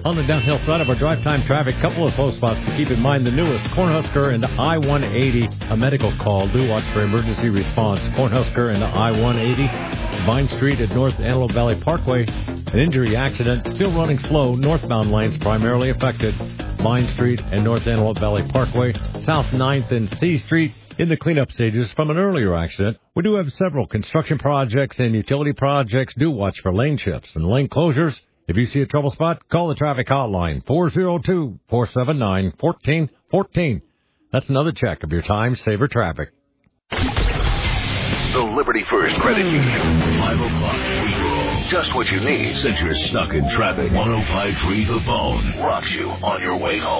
On the downhill side of our drive time traffic, couple of slow spots to keep in mind. The newest, Cornhusker into I-180, a medical call. Do watch for emergency response. Cornhusker into I-180, Vine Street at North Antelope Valley Parkway. An injury accident, still running slow. Northbound lanes primarily affected. Vine Street and North Antelope Valley Parkway. South 9th and C Street in the cleanup stages from an earlier accident. We do have several construction projects and utility projects. Do watch for lane shifts and lane closures. If you see a trouble spot, call the traffic hotline, 402-479-1414. That's another check of your time saver traffic. The Liberty First Credit Union. 5 o'clock free-roll. Just what you need since you're stuck in traffic. 105.3 The Bone rocks you on your way home.